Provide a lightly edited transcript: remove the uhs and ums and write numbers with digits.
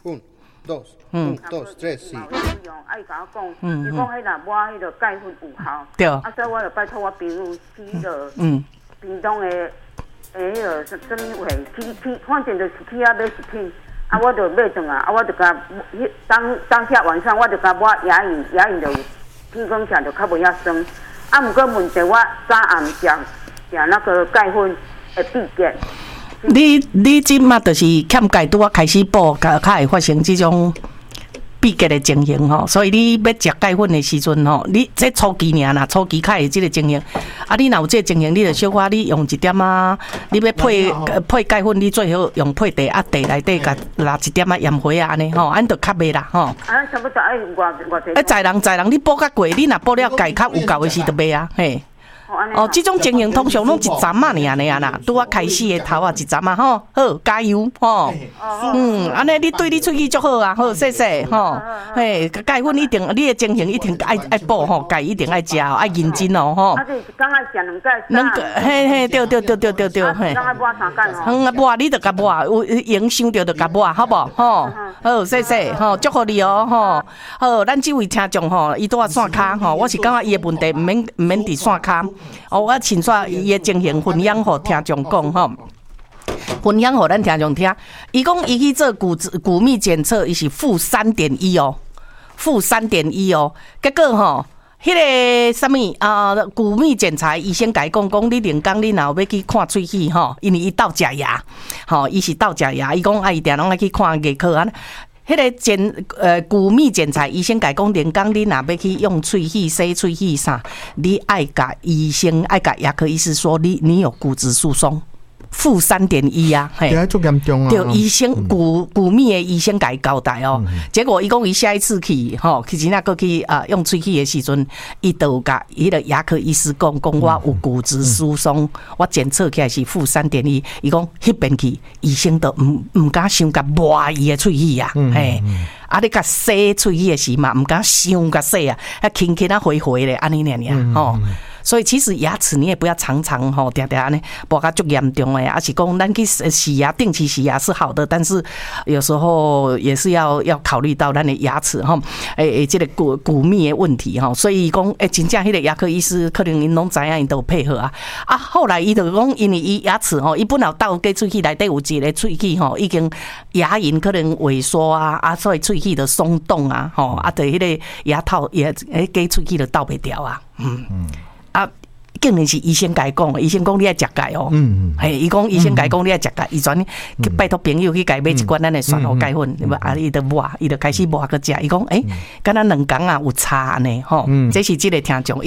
1, 2, 1, 2, 3, 4。 伊甲我讲，伊讲迄若抹迄个钙粉有效。 对。 所以我就拜托我朋友去迄个屏东的迄个什么位去，反正就是去遐买食品。我就买转啊，我就甲当下晚上我就甲抹牙龈就天光吃就较袂遐酸。毋过问题我早暗食那个钙粉会闭结。 你即马就是欠钙，拄啊开始补，较会发生即种闭结的情形吼。所以你要食钙粉的时阵吼，你这初期尔啦，初期较会即个情形。你若有即个情形，你就小可你用一点啊，你要配钙粉，你最好用配茶内底甲拉一点盐花安尼吼，安就较袂啦吼。 差不多爱偌济。在人你补较过，你若补了钙较有够的时就袂啊，嘿。这种情形通常拢一针啊，尔尼啊啦，拄啊开始的头啊一针啊，吼，好加油吼，安尼你对你喙齿足好啊，好谢谢吼，嘿，钙粉一定，你的情形一定爱补吼，钙一定爱食，爱认真哦吼。 就是刚爱食两盖，嘿，对，嘿。 刚爱抹3盖吼。 抹你就甲抹，有用伤着就甲抹，好无吼？好谢谢吼，祝福你哦吼。好，咱这位听众吼，伊拄啊线骹吼，我是感觉伊的问题毋免伫线骹。我亲煞伊的情形分享互听众讲吼，分享互咱听众听。伊讲伊去做骨密检测，伊是-3.1哦，-3.1哦。结果吼，迄个什么骨密检查，医生甲伊讲，你连工你若要去看喙齿吼，因为伊斗食牙，吼，伊是斗食牙，伊讲伊定拢爱去看牙科啊。迄个骨密检查，医生甲讲，连工你若要去用喙齿洗喙齿啥，你爱甲医生爱甲牙科医师说你有骨质疏松。-3.1啊，嘿， 足严重啊！ 对，医生骨密的医生甲伊交代哦。结果伊讲伊下一次去去真正过去用喙齿的时阵，伊就有甲迄个牙科医师讲我有骨质疏松，我检测起来是-3.1。伊讲迄边去医生都唔敢伤甲抹伊的喙齿啊，嘿。你甲洗喙齿的时嘛，唔敢伤甲洗啊，轻轻啊回回咧，安尼尔吼。所以其实牙齿你也不要常常吼定定安尼剥甲足严重的，是讲咱去洗牙，定期洗牙是好的，但是有时候也是要考虑到咱的牙齿吼，这个骨密的问题吼，所以讲真正迄个牙科医师可能因拢知影，因都配合啊。后来伊就讲，因为伊牙齿吼，伊本来倒过喙齿内底有一个喙齿吼，已经牙龈可能萎缩啊，所以喙齿的松动啊，吼对迄个牙套也过喙齿就倒袂掉啊，竟然是医生甲伊讲，医生讲你爱食钙哦，嘿，伊讲医生甲伊讲你爱食钙，伊专拜托朋友去甲伊买一罐咱的酸脯钙粉，伊就抹，伊就开始抹去食，伊讲敢若2工有差呢吼，这是这个听众。